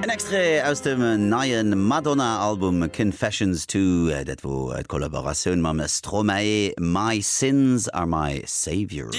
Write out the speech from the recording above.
Ein Extra aus dem neuen Madonna-Album Confessions 2, dat wo et Kollaboration mam Stromae, My Sins are my Savior.